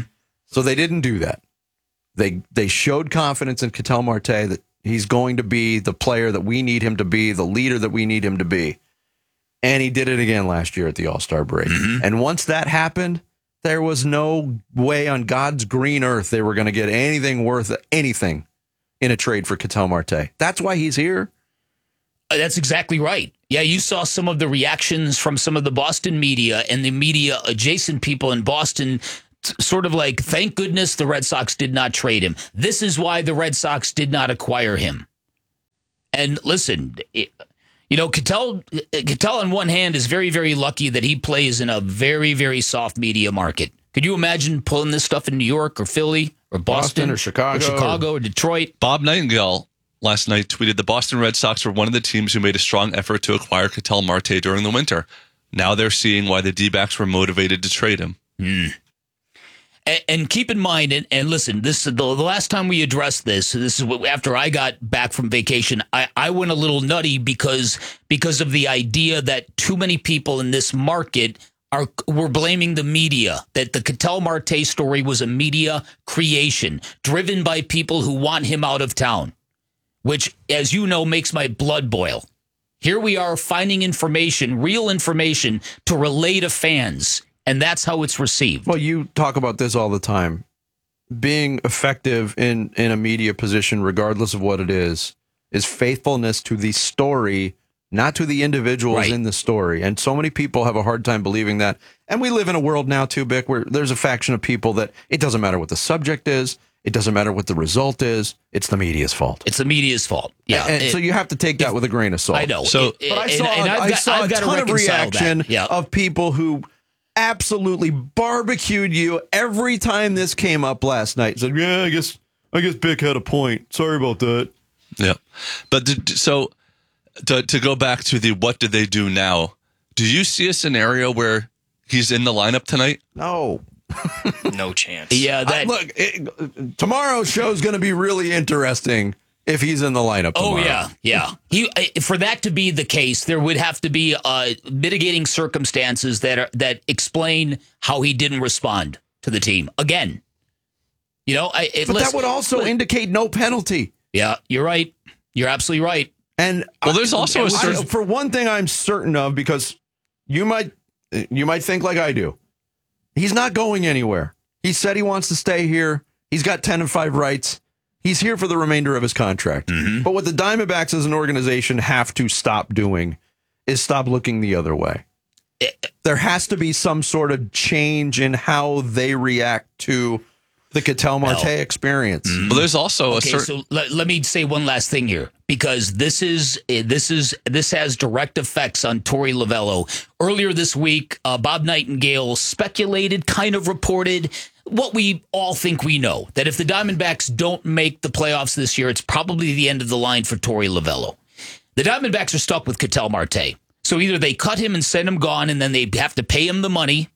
So they didn't do that. They they showed confidence in Ketel Marte that he's going to be the player that we need him to be, the leader that we need him to be. And he did it again last year at the All-Star break. Mm-hmm. And once that happened, there was no way on God's green earth they were going to get anything worth anything in a trade for Ketel Marte. That's why he's here. That's exactly right. Yeah, you saw some of the reactions from some of the Boston media and the media adjacent people in Boston, t- sort of like, thank goodness the Red Sox did not trade him. This is why the Red Sox did not acquire him. And listen, it, you know, Ketel, Ketel on one hand is very, very lucky that he plays in a very, very soft media market. Could you imagine pulling this stuff in New York or Philly or Boston, Boston or Chicago or Chicago or Detroit? Bob Nightingale last night tweeted the Boston Red Sox were one of the teams who made a strong effort to acquire Ketel Marte during the winter. Now they're seeing why the D-backs were motivated to trade him. Mm. And, and keep in mind, and, and listen, this the, the last time we addressed this, this is what, after I got back from vacation, I, I went a little nutty because because of the idea that too many people in this market are were blaming the media, that the Ketel Marte story was a media creation driven by people who want him out of town, which, as you know, makes my blood boil. Here we are finding information, real information, to relay to fans, and that's how it's received. Well, you talk about this all the time. Being effective in, in a media position, regardless of what it is, is faithfulness to the story, not to the individuals Right. in the story. And so many people have a hard time believing that. And we live in a world now, too, Bick, where there's a faction of people that it doesn't matter what the subject is. It doesn't matter what the result is. It's the media's fault. It's the media's fault. Yeah. And it- so you have to take that with a grain of salt. I know. So, It- but I and- saw, and I've I got- saw I've a got to ton of reconcile reaction that. Yeah. of people who absolutely barbecued you every time this came up last night. Said, yeah, I guess I guess Bick had a point. Sorry about that. Yeah. But did, so to, to go back to the what did they do now, do you see a scenario where he's in the lineup tonight? No. No chance. Yeah, I- look, it, tomorrow's show is going to be really interesting if he's in the lineup tomorrow. Oh yeah, yeah. He uh, for that to be the case, there would have to be uh, mitigating circumstances that are that explain how he didn't respond to the team again. You know, I, it, But that listen- would also indicate no penalty. Yeah, you're right. You're absolutely right. And Well, there's also a I- certain- for one thing I'm certain of, because you might you might think like I do. He's not going anywhere. He said he wants to stay here. He's got ten and five rights. He's here for the remainder of his contract. Mm-hmm. But what the Diamondbacks as an organization have to stop doing is stop looking the other way. There has to be some sort of change in how they react to the Ketel Marte Well, experience. Well, there's also a Okay, certain. so let, let me say one last thing here, because this is this is this has direct effects on Torey Lovello. Earlier this week, uh, Bob Nightingale speculated, kind of reported what we all think we know, that if the Diamondbacks don't make the playoffs this year, it's probably the end of the line for Torey Lovello. The Diamondbacks are stuck with Ketel Marte. So either they cut him and send him gone, and then they have to pay him the money,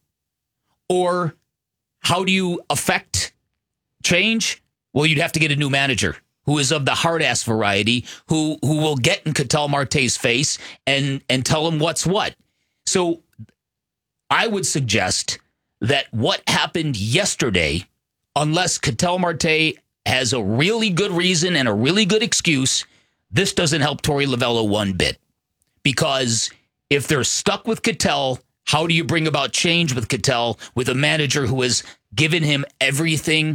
or how do you affect change? Well, you'd have to get a new manager who is of the hard-ass variety, who who will get in Ketel Marte's face and and tell him what's what. So I would suggest that what happened yesterday, unless Ketel Marte has a really good reason and a really good excuse, this doesn't help Torey Lovello one bit. Because if they're stuck with Ketel, how do you bring about change with Ketel with a manager who has given him everything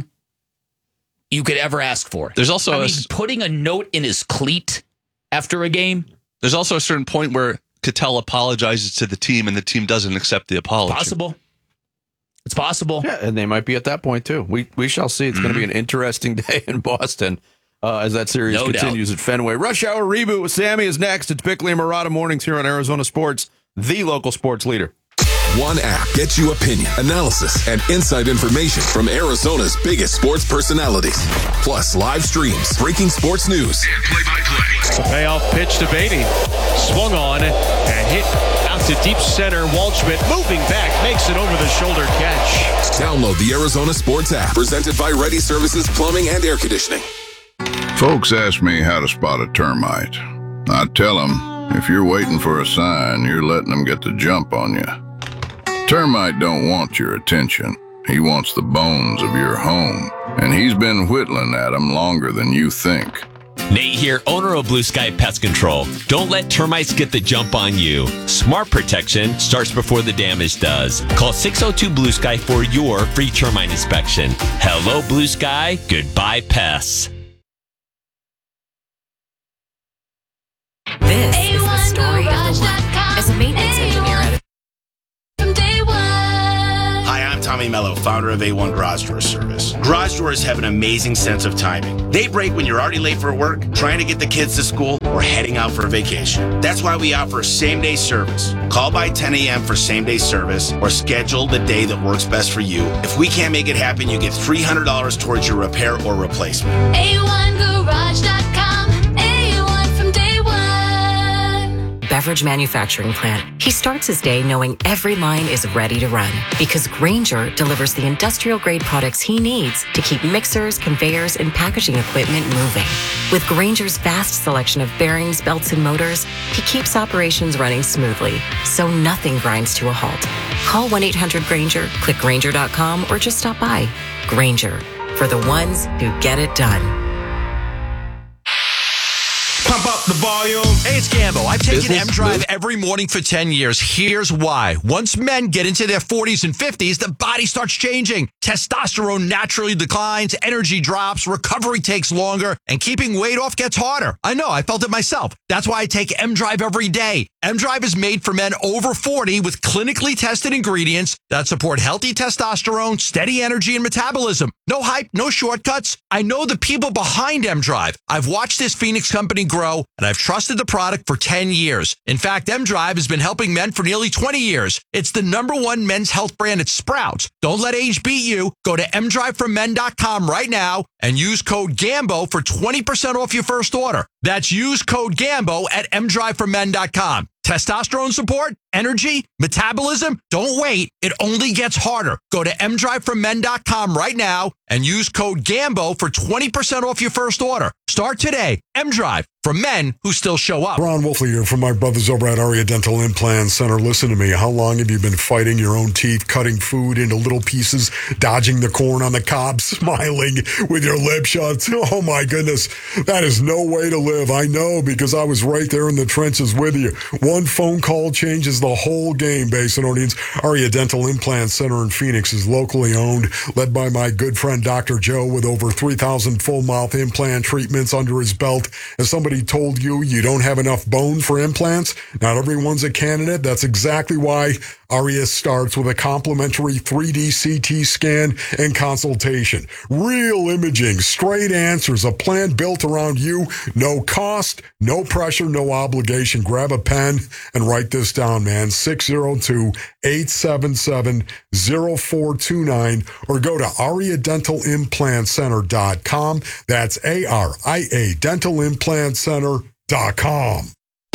you could ever ask for? There's also I a mean, s- putting a note in his cleat after a game. There's also a certain point where Ketel apologizes to the team and the team doesn't accept the apology. Possible. It's possible. Yeah, and they might be at that point too. We we shall see. It's going to be an interesting day in Boston uh, as that series No continues at Fenway. Rush Hour Reboot with Sammy is next. It's Bickley and Murata mornings here on Arizona Sports, the local sports leader. One app gets you opinion, analysis, and inside information from Arizona's biggest sports personalities. Plus live streams, breaking sports news, and play-by-play. The payoff pitch to Beatty. Swung on and hit out to deep center. Waldschmidt moving back, makes it over the shoulder catch. Download the Arizona Sports app, presented by Ready Services Plumbing and Air Conditioning. Folks ask me how to spot a termite. I tell them, if you're waiting for a sign, you're letting them get the jump on you. Termite don't want your attention. He wants the bones of your home, and he's been whittling at them longer than you think. Nate here, owner of Blue Sky Pest Control. Don't let termites get the jump on you. Smart protection starts before the damage does. Call six oh two Blue Sky for your free termite inspection. Hello, Blue Sky. Goodbye, pests. This is the story of the week. As a maintenance engineer at Hi, I'm Tommy Mello, founder of A one Garage Door Service. Garage doors have an amazing sense of timing. They break when you're already late for work, trying to get the kids to school, or heading out for a vacation. That's why we offer same-day service. Call by ten a.m. for same-day service, or schedule the day that works best for you. If we can't make it happen, you get three hundred dollars towards your repair or replacement. A one garage dot com. A one from day one. Beverage manufacturing plant. He starts his day knowing every line is ready to run because Grainger delivers the industrial grade products he needs to keep mixers, conveyors, and packaging equipment moving. With Grainger's vast selection of bearings, belts, and motors, he keeps operations running smoothly, so nothing grinds to a halt. Call one eight hundred Grainger, click Grainger dot com, or just stop by. Grainger, for the ones who get it done. Pump up the volume. Hey, it's Gambo. I've taken M-Drive every morning for ten years. Here's why. Once men get into their forties and fifties, the body starts changing. Testosterone naturally declines, energy drops, recovery takes longer, and keeping weight off gets harder. I know, I felt it myself. That's why I take M-Drive every day. M-Drive is made for men over forty with clinically tested ingredients that support healthy testosterone, steady energy, and metabolism. No hype, no shortcuts. I know the people behind M-Drive. I've watched this Phoenix company grow, and I've trusted the product for ten years. In fact, M-Drive has been helping men for nearly twenty years. It's the number one men's health brand at Sprouts. Don't let age beat you. Go to M drive for men dot com right now and use code GAMBO for twenty percent off your first order. That's use code GAMBO at M drive for men dot com. Testosterone support, energy, metabolism, don't wait. It only gets harder. Go to M drive for men dot com right now and use code GAMBO for twenty percent off your first order. Start today. M-Drive, for men who still show up. Ron Wolfley here from my brothers over at Aria Dental Implant Center. Listen to me. How long have you been fighting your own teeth, cutting food into little pieces, dodging the corn on the cob, smiling with your lip shut? Oh, my goodness. That is no way to live. I know, because I was right there in the trenches with you. One phone call changes the whole game, Basin Orleans. Aria Dental Implant Center in Phoenix is locally owned, led by my good friend Doctor Joe, with over three thousand full mouth implant treatments under his belt. As somebody told you you don't have enough bone for implants, not everyone's a candidate. That's exactly why Aria starts with a complimentary three D C T scan and consultation. Real imaging, straight answers, a plan built around you. No cost, no pressure, no obligation. Grab a pen and write this down, man. six oh two, eight seven seven, oh four two nine or go to aria dental implant center dot com. That's A R I A dental implant center dot com.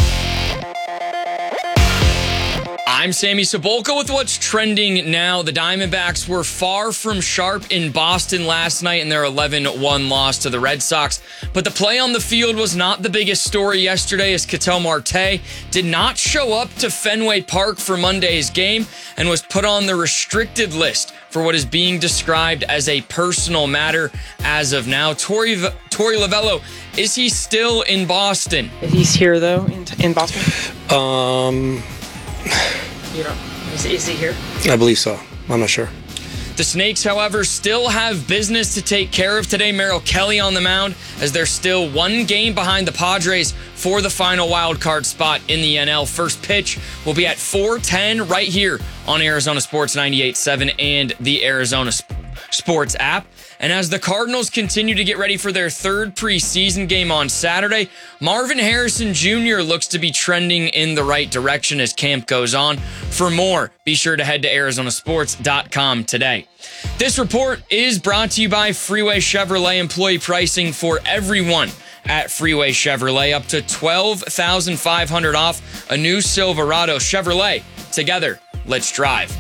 I'm Sammy Sabolka with what's trending now. The Diamondbacks were far from sharp in Boston last night in their eleven one loss to the Red Sox. But the play on the field was not the biggest story yesterday, as Ketel Marte did not show up to Fenway Park for Monday's game and was put on the restricted list for what is being described as a personal matter as of now. Tori, Tori Lavello, is he still in Boston? He's here, though, in, in Boston? Um... You know, is, is he here? I believe so. I'm not sure. The Snakes, however, still have business to take care of today. Merrill Kelly on the mound, as they're still one game behind the Padres for the final wild card spot in the N L. First pitch will be at four ten right here on Arizona Sports ninety-eight point seven and the Arizona Sports app. And as the Cardinals continue to get ready for their third preseason game on Saturday, Marvin Harrison Junior looks to be trending in the right direction as camp goes on. For more, be sure to head to arizona sports dot com today. This report is brought to you by Freeway Chevrolet. Employee pricing for everyone at Freeway Chevrolet, up to twelve thousand five hundred dollars off a new Silverado. Chevrolet, together, let's drive.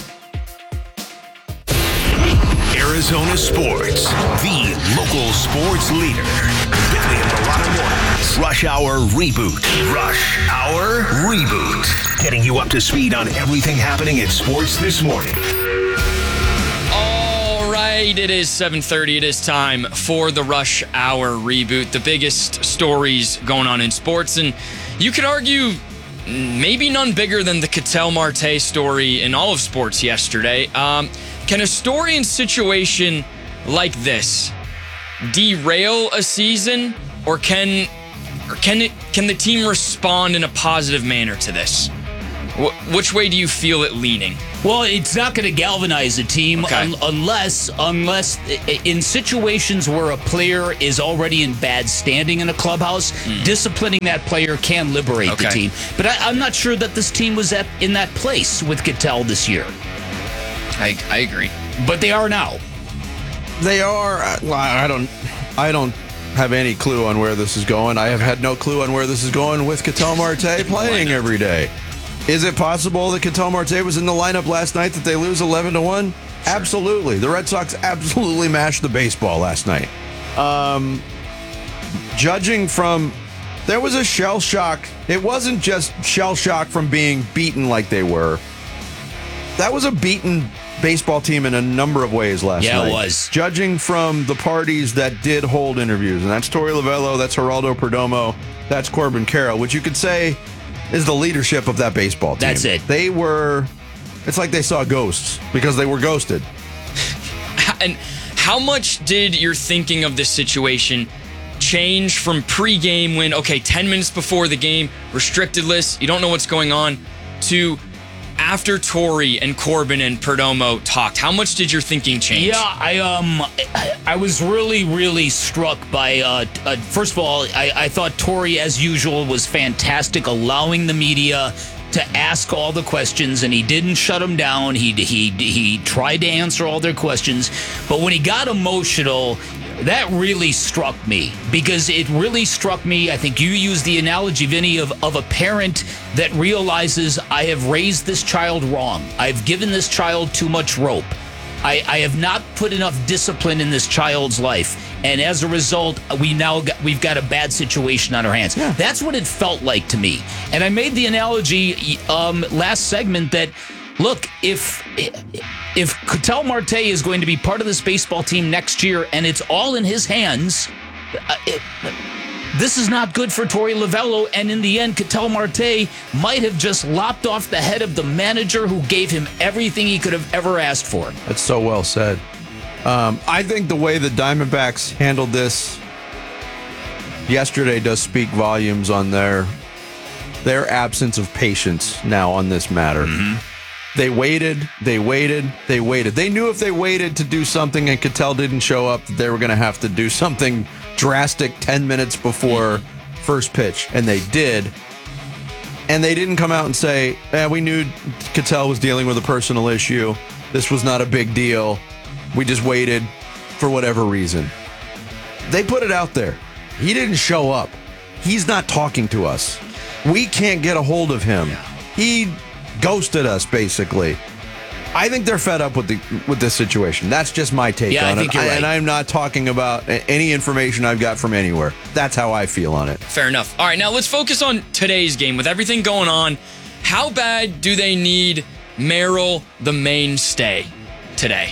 Arizona Sports, the local sports leader. Bickley and Marauder Mornings. Rush Hour Reboot. Rush Hour Reboot. Getting you up to speed on everything happening in sports this morning. right, it is seven thirty. It is time for the Rush Hour reboot. The biggest stories going on in sports, and you could argue maybe none bigger than the Ketel Marte story in all of sports yesterday. Um, can a story and situation like this derail a season, or can or can it can the team respond in a positive manner to this? Wh- which way do you feel it leaning? Well, it's not going to galvanize a team Okay. un- unless, unless in situations where a player is already in bad standing in a clubhouse, mm. disciplining that player can liberate Okay. the team. But I, I'm not sure that this team was at, in that place with Ketel this year. I, I agree. But they are now. They are. I don't. I don't have any clue on where this is going. I have had no clue on where this is going with Ketel Marte playing every day. Is it possible that Ketel Marte was in the lineup last night that they lose eleven to one? Sure. Absolutely. The Red Sox absolutely mashed the baseball last night. Um, judging from, there was a shell shock. It wasn't just shell shock from being beaten like they were. That was a beaten baseball team in a number of ways last yeah, night. Yeah, it was. Judging from the parties that did hold interviews, and that's Torey Lovullo, that's Geraldo Perdomo, that's Corbin Carroll, which you could say is the leadership of that baseball team. That's it. They were, it's like they saw ghosts because they were ghosted. And how much did your thinking of this situation change from pre-game when, okay, ten minutes before the game, restricted list, you don't know what's going on, to after Torey and Corbin and Perdomo talked? How much did your thinking change? Yeah, I um, I was really, really struck by. Uh, uh, first of all, I, I thought Torey, as usual, was fantastic, allowing the media to ask all the questions, and he didn't shut them down. He he he tried to answer all their questions, but when he got emotional, that really struck me, because it really struck me. I think you used the analogy, Vinny, of, of a parent that realizes, I have raised this child wrong. I've given this child too much rope. I, I have not put enough discipline in this child's life. And as a result, we now got, we've got a bad situation on our hands. Yeah. That's what it felt like to me. And I made the analogy um, last segment that, look, if if Ketel Marte is going to be part of this baseball team next year and it's all in his hands, uh, it, this is not good for Torey Lovullo. And in the end, Ketel Marte might have just lopped off the head of the manager who gave him everything he could have ever asked for. That's so well said. Um, I think the way the Diamondbacks handled this yesterday does speak volumes on their their absence of patience now on this matter. Mm-hmm. They waited, they waited, they waited. They knew if they waited to do something and Ketel didn't show up, that they were going to have to do something drastic ten minutes before first pitch, and they did. And they didn't come out and say, eh, we knew Ketel was dealing with a personal issue. This was not a big deal. We just waited for whatever reason. They put it out there. He didn't show up. He's not talking to us. We can't get a hold of him. He ghosted us, basically. I think they're fed up with the with this situation. That's just my take yeah, on I think it. You're right. And I'm not talking about any information I've got from anywhere. That's how I feel on it. Fair enough. All right, now let's focus on today's game. With everything going on, how bad do they need Merrill, the mainstay, today?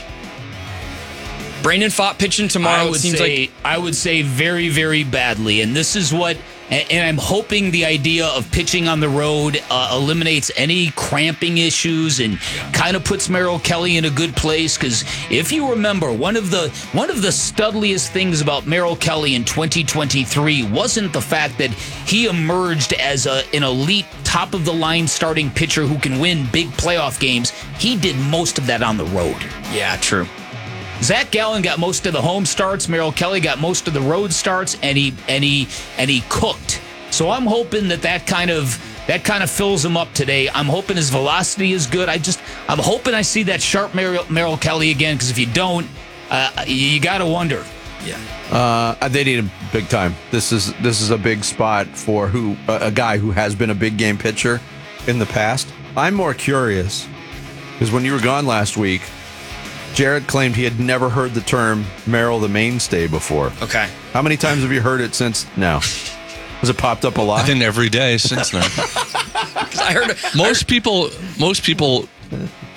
Brandon Pfaadt pitching tomorrow. I would it seems say, like I would say very, very badly. And this is what, and, and I'm hoping the idea of pitching on the road uh, eliminates any cramping issues and yeah. kind of puts Merrill Kelly in a good place. Because if you remember, one of the one of the studliest things about Merrill Kelly in twenty twenty-three wasn't the fact that he emerged as a, an elite, top of the line starting pitcher who can win big playoff games. He did most of that on the road. Yeah, true. Zach Gallen got most of the home starts. Merrill Kelly got most of the road starts, and he and he and he cooked. So I'm hoping that that kind of that kind of fills him up today. I'm hoping his velocity is good. I just I'm hoping I see that sharp Merrill, Merrill Kelly again. Because if you don't, uh, you got to wonder. Yeah, uh, they need him big time. This is this is a big spot for who uh, a guy who has been a big game pitcher in the past. I'm more curious because when you were gone last week, Jared claimed he had never heard the term Merrill the mainstay before. Okay. How many times have you heard it since now? Has it popped up a lot? I think every day since then. I heard most people most people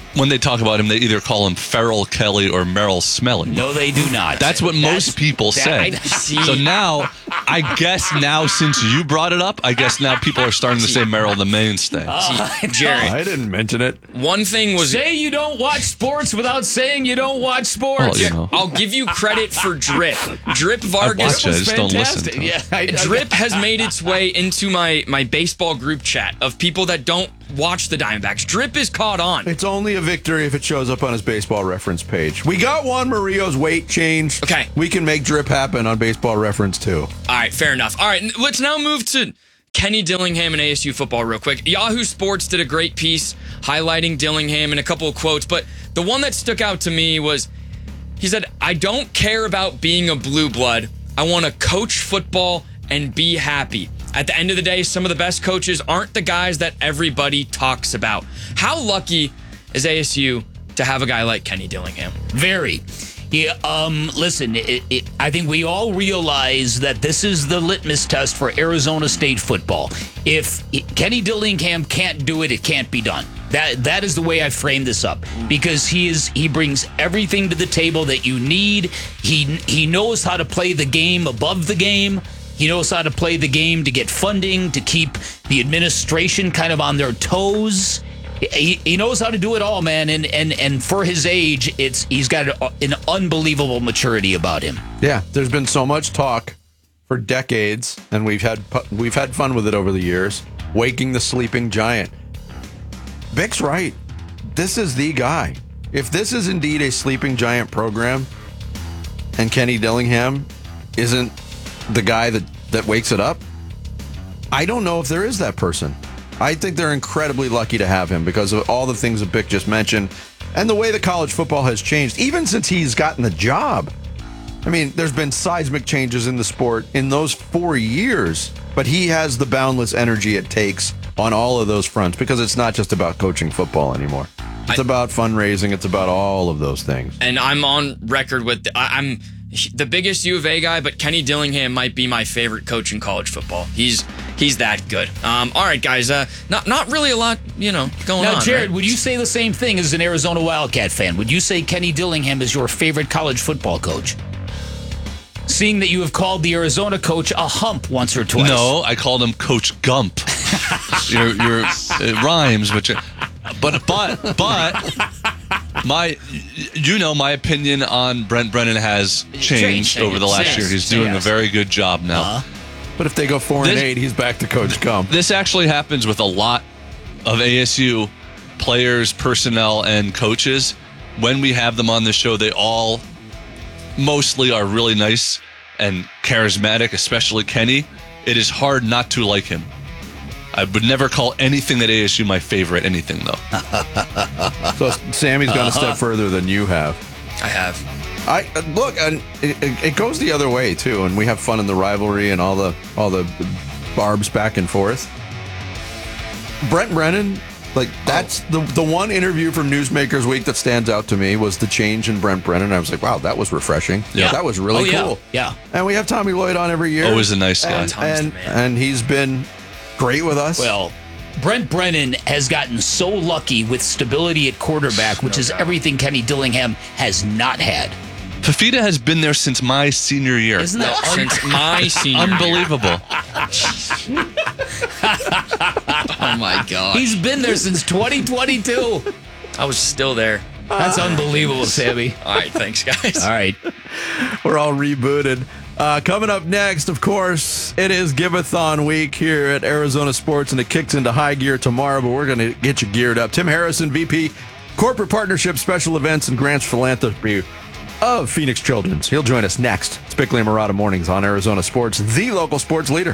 when they talk about him, they either call him Feral Kelly or Merrill Smelly. No, they do not. That's what That's- most people that- say. I see. So now, I guess now since you brought it up, I guess now people are starting to say Merrill the mainstay. Uh, Jerry, I didn't mention it. one thing was Say you don't watch sports without saying you don't watch sports. Well, you know. I'll give you credit for Drip. Drip Vargas. watch it, I just don't listen Fantastic. to it. Yeah, I, Drip has made its way into my, my baseball group chat of people that don't watch the Diamondbacks. Drip is caught on. It's only a victory if it shows up on his baseball reference page. We got Juan Murillo's weight changed. Okay. We can make Drip happen on baseball reference too. All right, fair enough. All right, n- let's now move to Kenny Dillingham and A S U football real quick. Yahoo Sports did a great piece highlighting Dillingham and a couple of quotes, but the one that stuck out to me was he said, I don't care about being a blue blood. I want to coach football and be happy. At the end of the day, some of the best coaches aren't the guys that everybody talks about. How lucky is A S U to have a guy like Kenny Dillingham? Very. Yeah, um, listen, it, it, I think we all realize that this is the litmus test for Arizona State football. If Kenny Dillingham can't do it, it can't be done. That that is the way I frame this up, because he is he brings everything to the table that you need. He he knows how to play the game above the game. He knows how to play the game to get funding, to keep the administration kind of on their toes. He, he knows how to do it all, man, and and and for his age, it's he's got a, an unbelievable maturity about him. Yeah, there's been so much talk for decades, and we've had we've had fun with it over the years. Waking the sleeping giant. Vic's right. This is the guy. If this is indeed a sleeping giant program, and Kenny Dillingham isn't the guy that, that wakes it up, I don't know if there is that person. I think they're incredibly lucky to have him because of all the things that Bick just mentioned and the way that college football has changed, even since he's gotten the job. I mean, there's been seismic changes in the sport in those four years, but he has the boundless energy it takes on all of those fronts because it's not just about coaching football anymore. It's I, about fundraising. It's about all of those things. And I'm on record with, I, I'm the biggest U of A guy, but Kenny Dillingham might be my favorite coach in college football. He's he's that good. Um, all right, guys. Uh, not not really a lot, you know, going now, on. Now, Jared, right? would you say the same thing as an Arizona Wildcat fan? Would you say Kenny Dillingham is your favorite college football coach? Seeing that you have called the Arizona coach a hump once or twice. No, I called him Coach Gump. you're, you're, it rhymes, but you're, but but but my, you know, my opinion on Brent Brennan has changed Change, over the last yes, year. He's doing yes. a very good job now. Uh-huh. But if they go four and This- eight, he's back to Coach Gump. This actually happens with a lot of A S U players, personnel, and coaches. When we have them on the show, they all mostly are really nice and charismatic, especially Kenny. It is hard not to like him. I would never call anything at A S U my favorite anything, though. So Sammy's gone a Uh-huh. step further than you have. I have. I uh, look, and it, it goes the other way too, and we have fun in the rivalry and all the all the barbs back and forth. Brent Brennan, like that's the the one interview from Newsmakers Week that stands out to me was the change in Brent Brennan. I was like, wow, that was refreshing. Yeah. That was really Oh, yeah. cool. Yeah. And we have Tommy Lloyd on every year. Always a nice guy. and Tommy's the and, man. and he's been great with us. Well, Brent Brennan has gotten so lucky with stability at quarterback, which is everything Kenny Dillingham has not had. Fafita has been there since my senior year. Isn't that un- Since my senior year. Unbelievable. Oh my god. He's been there since twenty twenty-two. I was still there. That's unbelievable, Sammy. All right, thanks, guys. All right. We're all rebooted. Uh, coming up next, of course, it is Give-a-thon week here at Arizona Sports, and it kicks into high gear tomorrow, but we're going to get you geared up. Tim Harrison, V P, Corporate Partnership, Special Events, and Grants Philanthropy of Phoenix Children's. He'll join us next. It's Bickley and Murata Mornings on Arizona Sports, the local sports leader.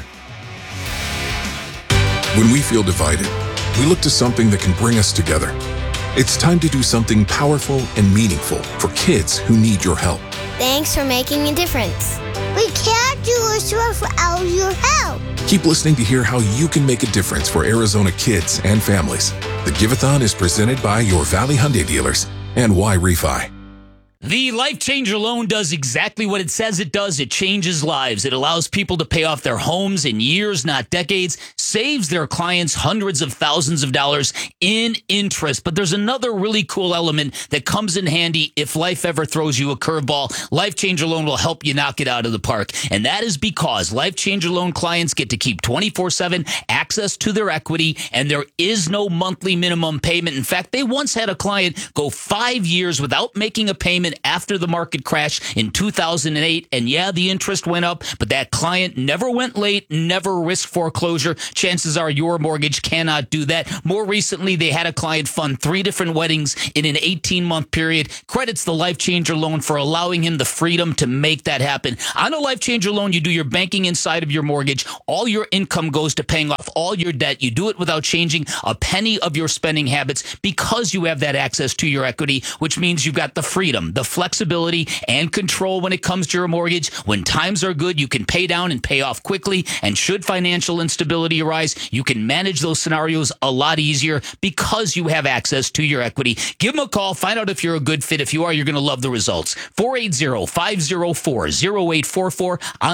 When we feel divided, we look to something that can bring us together. It's time to do something powerful and meaningful for kids who need your help. Thanks for making a difference. We can't do this without your help. Keep listening to hear how you can make a difference for Arizona kids and families. The Give-a-thon is presented by your Valley Hyundai dealers and Y Refi. The Life Changer loan does exactly what it says it does. It changes lives. It allows people to pay off their homes in years, not decades, saves their clients hundreds of thousands of dollars in interest. But there's another really cool element that comes in handy if life ever throws you a curveball. Life Changer loan will help you knock it out of the park. And that is because Life Changer loan clients get to keep twenty-four seven access to their equity, and there is no monthly minimum payment. In fact, they once had a client go five years without making a payment after the market crash in two thousand eight. And yeah, the interest went up, but that client never went late, never risked foreclosure. Chances are your mortgage cannot do that. More recently, they had a client fund three different weddings in an eighteen-month period. Credits the Life Changer loan for allowing him the freedom to make that happen. On a Life Changer loan, you do your banking inside of your mortgage. All your income goes to paying off all your debt. You do it without changing a penny of your spending habits because you have that access to your equity, which means you've got the freedom, the flexibility, and control when it comes to your mortgage. When times are good, you can pay down and pay off quickly. And should financial instability arise, you can manage those scenarios a lot easier because you have access to your equity. Give them a call. Find out if you're a good fit. If you are, you're going to love the results. four eight zero, five zero four, zero eight four four.